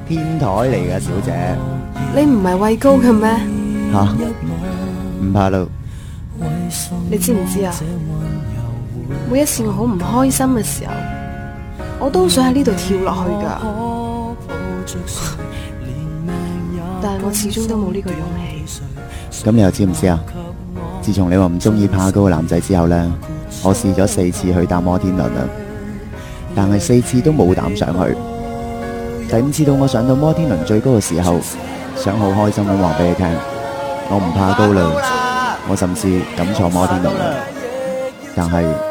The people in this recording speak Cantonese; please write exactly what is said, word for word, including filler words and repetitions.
天台嚟嘅，小姐。 你唔係畏高嘅咩？ 吓，唔怕咯。 你知唔知啊？每一次我好唔開心嘅時候，我都想喺呢度跳落去噶，但係我始終都冇呢個勇氣。 咁你又知唔知啊？自從你話唔中意怕高嘅男仔之後呢，我試咗四次去搭摩天輪啦，但係四次都冇膽上去。第五次到我上到摩天輪最高嘅時候，想好開心咁話俾你聽，我唔怕高啦，我甚至敢坐摩天輪啦，但係